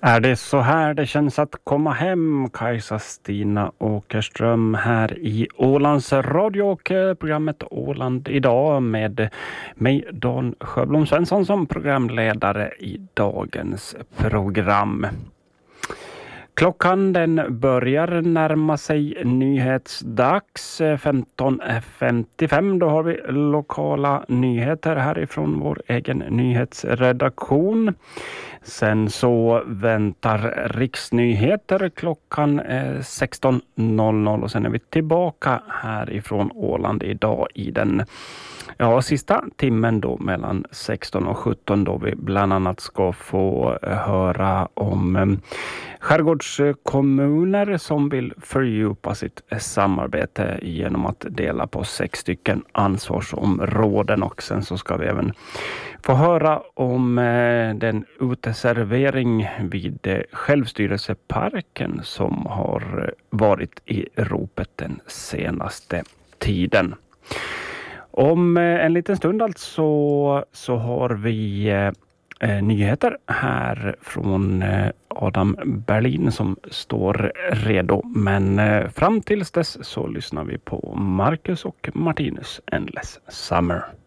Är det så här det känns att komma hem? Kajsa Stina Åkerström här i Ålands Radio och programmet Åland idag med mig Dan Sjöblom Svensson som programledare i dagens program. Klockan den börjar närma sig nyhetsdags 15.55. Då har vi lokala nyheter härifrån vår egen nyhetsredaktion. Sen så väntar riksnyheter klockan 16.00 och sen är vi tillbaka härifrån Åland idag i den sista timmen då mellan 16 och 17 då vi bland annat ska få höra om skärgårdskommuner som vill fördjupa sitt samarbete genom att dela på 6 stycken ansvarsområden, och sen så ska vi även få höra om den uteservering vid självstyrelseparken som har varit i ropet den senaste tiden. Om en liten stund alltså så har vi nyheter här från Adam Berlin som står redo. Men fram tills dess så lyssnar vi på Marcus och Martinus Endless Summer.